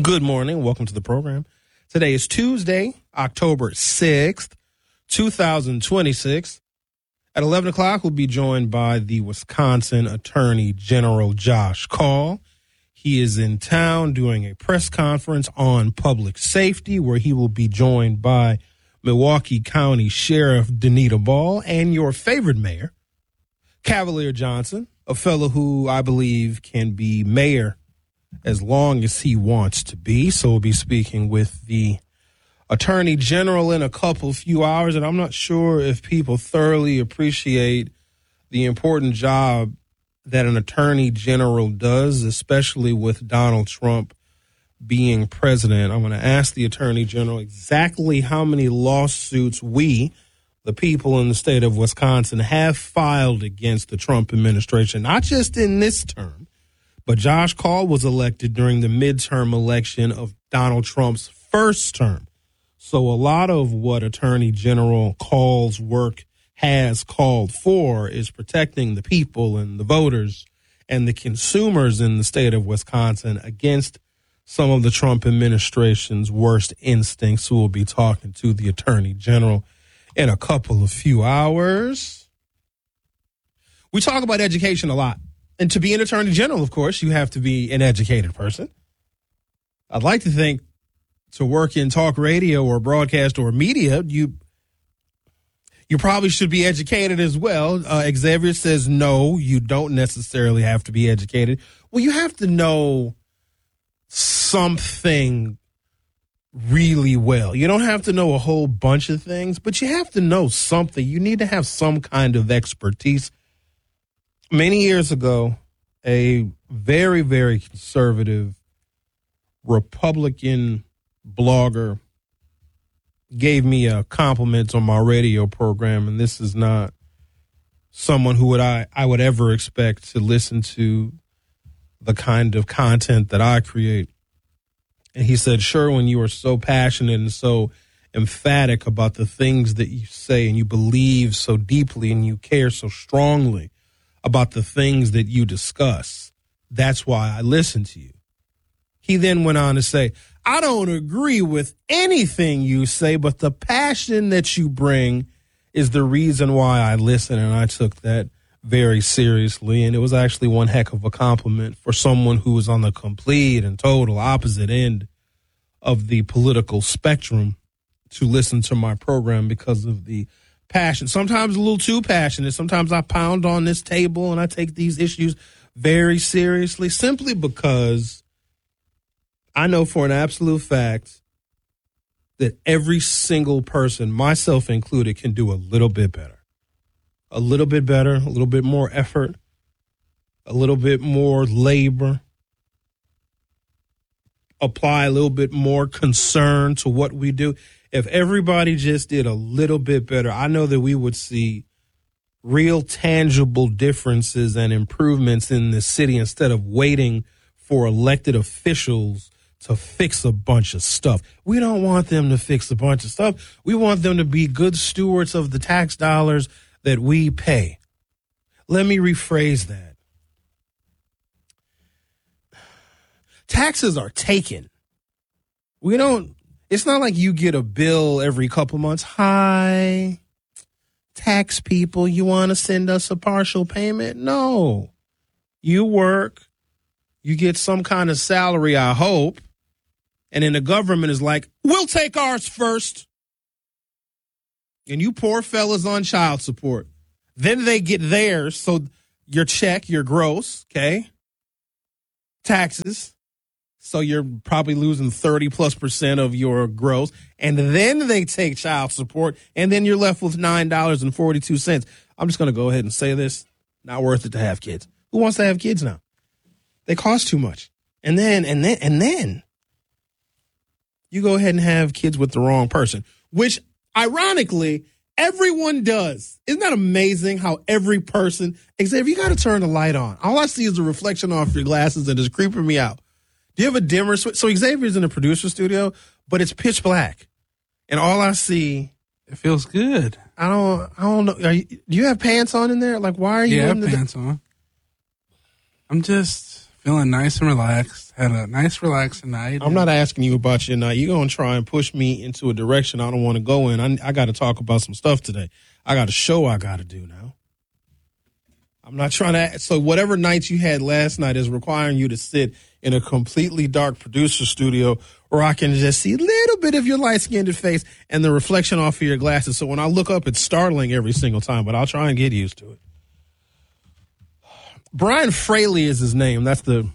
Good morning. Welcome to the program. Today is Tuesday, October 6th, 2026. At 11 o'clock, we'll be joined by the Wisconsin Attorney General Josh Kaul. He is in town doing a press conference on public safety where he will be joined by Milwaukee County Sheriff Danita Ball and your favorite mayor, Cavalier Johnson, a fellow who I believe can be mayor as long as he wants to be. So we'll be speaking with the Attorney General in a few hours, and I'm not sure if people thoroughly appreciate the important job that an Attorney General does, especially with Donald Trump being president. I'm going to ask the Attorney General exactly how many lawsuits we, the people in the state of Wisconsin, have filed against the Trump administration, not just in this term, but Josh Kaul was elected during the midterm election of Donald Trump's first term. So a lot of what Attorney General Kaul's work has called for is protecting the people and the voters and the consumers in the state of Wisconsin against some of the Trump administration's worst instincts. We'll be talking to the Attorney General in a few hours. We talk about education a lot. And to be an Attorney General, of course, you have to be an educated person. I'd like to think to work in talk radio or broadcast or media, you probably should be educated as well. Xavier says, no, you don't necessarily have to be educated. Well, you have to know something really well. You don't have to know a whole bunch of things, but you have to know something. You need to have some kind of expertise. Many years ago, a very, very conservative Republican blogger gave me a compliment on my radio program, and this is not someone who I would ever expect to listen to the kind of content that I create. And he said, Sherwin, you are so passionate and so emphatic about the things that you say, and you believe so deeply and you care so strongly about the things that you discuss. That's why I listen to you. He then went on to say, I don't agree with anything you say, but the passion that you bring is the reason why I listen. And I took that very seriously. And it was actually one heck of a compliment for someone who was on the complete and total opposite end of the political spectrum to listen to my program because of the passion. Sometimes a little too passionate. Sometimes I pound on this table and I take these issues very seriously simply because I know for an absolute fact that every single person, myself included, can do a little bit better. A little bit better, a little bit more effort, a little bit more labor, apply a little bit more concern to what we do. If everybody just did a little bit better, I know that we would see real tangible differences and improvements in this city instead of waiting for elected officials to fix a bunch of stuff. We don't want them to fix a bunch of stuff. We want them to be good stewards of the tax dollars that we pay. Let me rephrase that. Taxes are taken. It's not like you get a bill every couple months. Hi, tax people, you want to send us a partial payment? No. You work, you get some kind of salary, I hope, and then the government is like, we'll take ours first. And you poor fellas on child support. Then they get theirs, so your check, your gross, okay, taxes. So you're probably losing 30+% of your gross. And then they take child support, and then you're left with $9.42. I'm just going to go ahead and say this. Not worth it to have kids. Who wants to have kids now? They cost too much. And then you go ahead and have kids with the wrong person, which ironically, everyone does. Isn't that amazing how every person, Xavier, you got to turn the light on. All I see is a reflection off your glasses and it's creeping me out. Do you have a dimmer switch? So Xavier's in the producer studio, but it's pitch black. And all I see. It feels good. I don't know. Do you have pants on in there? Like, why are you in the pants on. I'm just Feeling nice and relaxed. Had a nice, relaxing night. I'm not asking you about your night. You're going to try and push me into a direction I don't want to go in. I got to talk about some stuff today. I got a show I got to do now. I'm not trying to. So whatever nights you had last night is requiring you to sit in a completely dark producer studio where I can just see a little bit of your light-skinned face and the reflection off of your glasses. So when I look up, it's startling every single time, but I'll try and get used to it. Brian Fraley is his name. That's the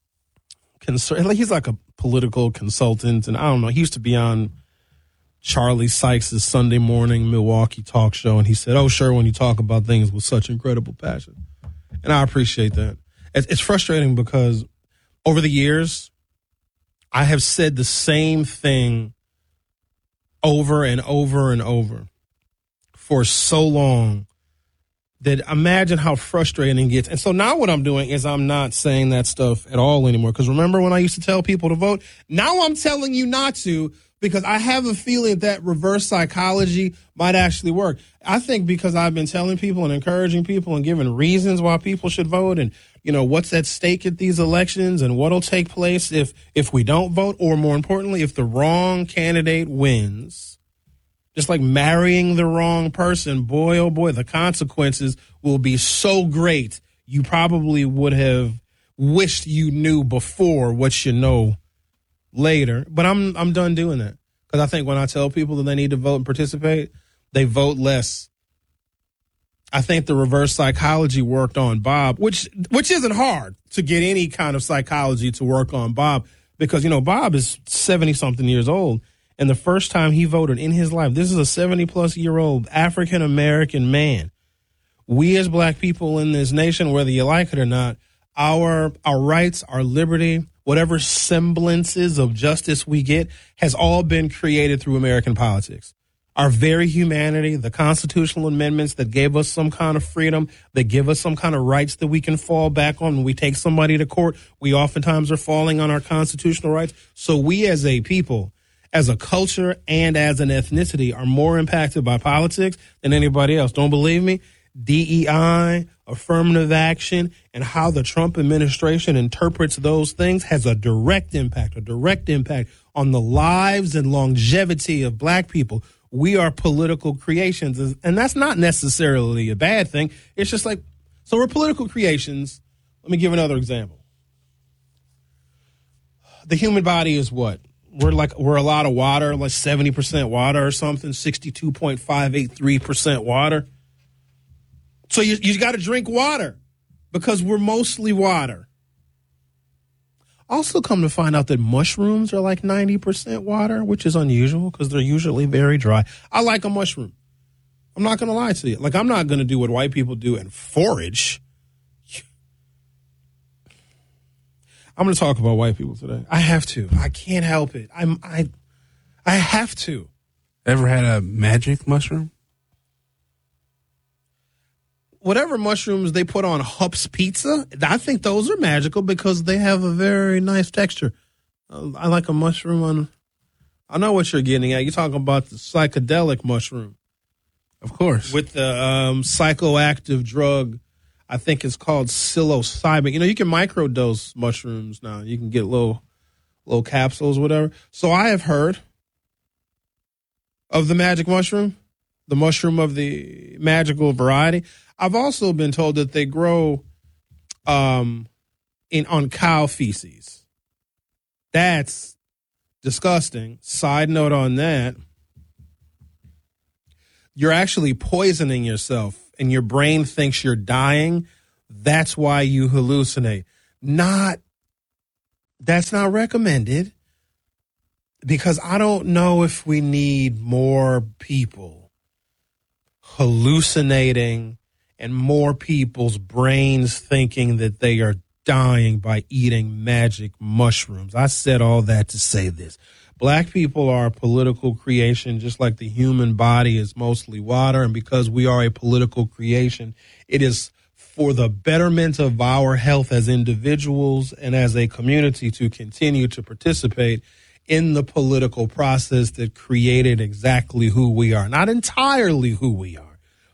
he's like a political consultant, and I don't know. He used to be on Charlie Sykes' Sunday morning Milwaukee talk show, and he said, "Oh, sure, when you talk about things with such incredible passion," and I appreciate that. It's frustrating because over the years, I have said the same thing over and over and over for so long. That imagine how frustrating it gets. And so now what I'm doing is I'm not saying that stuff at all anymore. Because remember when I used to tell people to vote? Now I'm telling you not to because I have a feeling that reverse psychology might actually work. I think because I've been telling people and encouraging people and giving reasons why people should vote and, you know, what's at stake at these elections and what'll take place if we don't vote, or more importantly, if the wrong candidate wins. Just like marrying the wrong person, boy, oh boy, the consequences will be so great. You probably would have wished you knew before what you know later. But I'm done doing that because I think when I tell people that they need to vote and participate, they vote less. I think the reverse psychology worked on Bob, which isn't hard to get any kind of psychology to work on Bob because, you know, Bob is 70-something years old. And the first time he voted in his life, this is a 70-plus-year-old African-American man. We as black people in this nation, whether you like it or not, our rights, our liberty, whatever semblances of justice we get has all been created through American politics. Our very humanity, the constitutional amendments that gave us some kind of freedom, that give us some kind of rights that we can fall back on when we take somebody to court, we oftentimes are falling on our constitutional rights. So we as a people, as a culture and as an ethnicity are more impacted by politics than anybody else. Don't believe me? DEI, affirmative action, and how the Trump administration interprets those things has a direct impact on the lives and longevity of black people. We are political creations, and that's not necessarily a bad thing. It's just like, so we're political creations. Let me give another example. The human body is what? We're a lot of water, like 70% water or something, 62.583% water. So you got to drink water because we're mostly water. Also come to find out that mushrooms are like 90% water, which is unusual because they're usually very dry. I like a mushroom. I'm not going to lie to you. Like, I'm not going to do what white people do and forage. I'm going to talk about white people today. I have to. I can't help it. I have to. Ever had a magic mushroom? Whatever mushrooms they put on Hup's Pizza, I think those are magical because they have a very nice texture. I like a mushroom on. I know what you're getting at. You're talking about the psychedelic mushroom. Of course. With the psychoactive drug. I think it's called psilocybin. You know, you can microdose mushrooms now. You can get little capsules, whatever. So I have heard of the magic mushroom, the mushroom of the magical variety. I've also been told that they grow on cow feces. That's disgusting. Side note on that. You're actually poisoning yourself and your brain thinks you're dying. That's why you hallucinate. That's not recommended because I don't know if we need more people hallucinating and more people's brains thinking that they are dying by eating magic mushrooms. I said all that to say this. Black people are a political creation, just like the human body is mostly water. And because we are a political creation, it is for the betterment of our health as individuals and as a community to continue to participate in the political process that created exactly who we are. Not entirely who we are,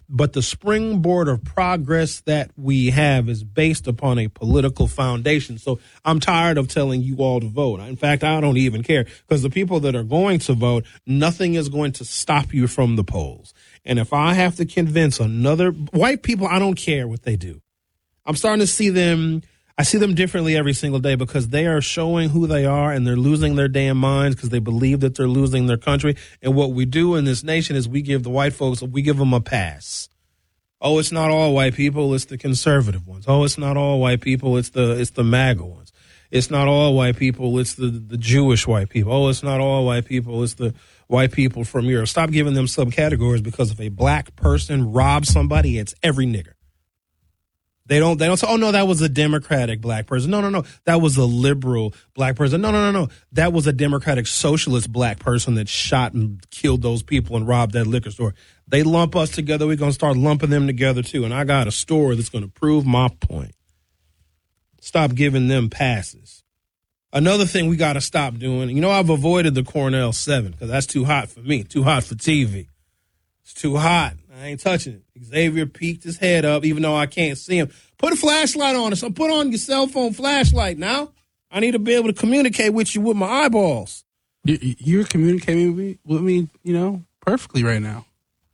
But the springboard of progress that we have is based upon a political foundation. So I'm tired of telling you all to vote. In fact, I don't even care, because the people that are going to vote, nothing is going to stop you from the polls. And if I have to convince another white people, I don't care what they do. I'm starting to see them. I see them differently every single day, because they are showing who they are, and they're losing their damn minds because they believe that they're losing their country. And what we do in this nation is we give the white folks, we give them a pass. Oh, it's not all white people, it's the conservative ones. Oh, it's not all white people, it's the MAGA ones. It's not all white people, it's the Jewish white people. Oh, it's not all white people, it's the white people from Europe. Stop giving them subcategories, because if a black person robs somebody, it's every nigger. They don't say, oh, no, that was a Democratic black person. No. That was a liberal black person. No. That was a Democratic socialist black person that shot and killed those people and robbed that liquor store. They lump us together. We're going to start lumping them together, too. And I got a story that's going to prove my point. Stop giving them passes. Another thing we got to stop doing, I've avoided the Cornell 7 because that's too hot for me, too hot for TV. It's too hot. I ain't touching it. Xavier peeked his head up, even though I can't see him. Put a flashlight on us. So put on your cell phone flashlight now. I need to be able to communicate with you with my eyeballs. You're communicating with me, perfectly right now.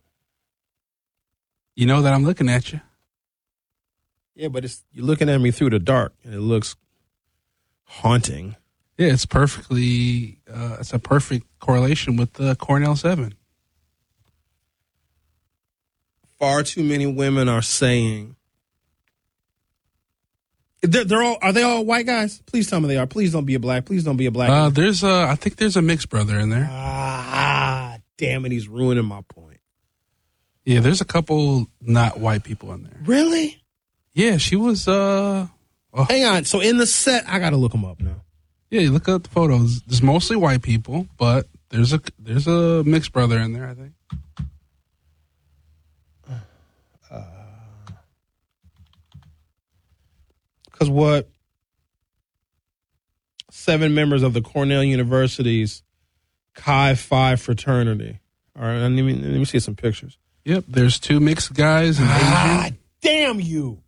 You know that I'm looking at you. Yeah, but you're looking at me through the dark, and it looks haunting. Yeah, it's perfectly. It's a perfect correlation with the Cornell 7. Far too many women are saying are they all white guys? Please tell me they are. Please don't be a black. Please don't be a black. I think there's a mixed brother in there. Damn it, he's ruining my point. Yeah, there's a couple not white people in there. Really? Yeah, she was. Hang on. So in the set, I got to look them up now. Yeah, you look at the photos. There's mostly white people, but there's a mixed brother in there, I think. Because what 7 members of the Cornell University's Chi Phi fraternity. All right, let me see some pictures. Yep, there's 2 mixed guys and Asian. Damn you!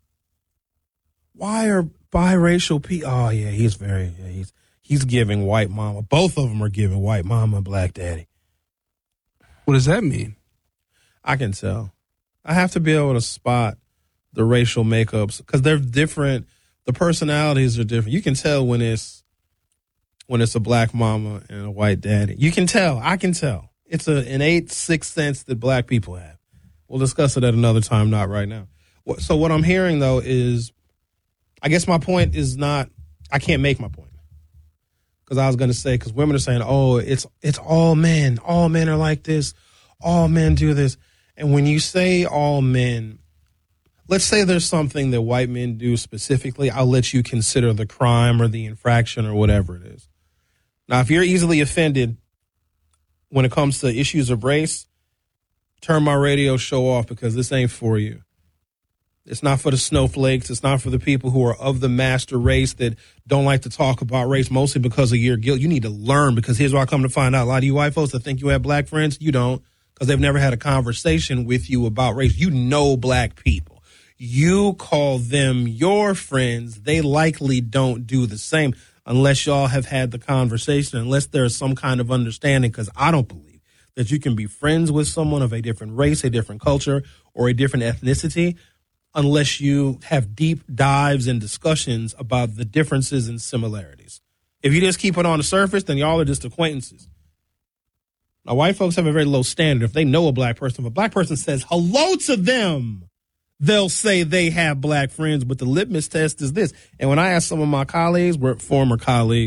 Why are biracial people? Oh yeah, he's giving white mama. Both of them are giving white mama and black daddy. What does that mean? I can tell. I have to be able to spot the racial makeups because they're different. The personalities are different. You can tell when it's a black mama and a white daddy. You can tell. I can tell. It's an innate sixth sense that black people have. We'll discuss it at another time, not right now. So what I'm hearing, though, is I guess my point is not – I can't make my point. Because I was going to say – because women are saying, oh, it's all men. All men are like this. All men do this. And when you say all men – let's say there's something that white men do specifically. I'll let you consider the crime or the infraction or whatever it is. Now, if you're easily offended when it comes to issues of race, turn my radio show off because this ain't for you. It's not for the snowflakes. It's not for the people who are of the master race that don't like to talk about race, mostly because of your guilt. You need to learn, because here's what I come to find out. A lot of you white folks that think you have black friends, you don't, because they've never had a conversation with you about race. You know black people. You call them your friends. They likely don't do the same unless y'all have had the conversation, unless there's some kind of understanding, because I don't believe that you can be friends with someone of a different race, a different culture, or a different ethnicity unless you have deep dives and discussions about the differences and similarities. If you just keep it on the surface, then y'all are just acquaintances. Now, white folks have a very low standard. If they know a black person, if a black person says hello to them, they'll say they have black friends, but the litmus test is this. And when I ask some of my colleagues, former colleagues,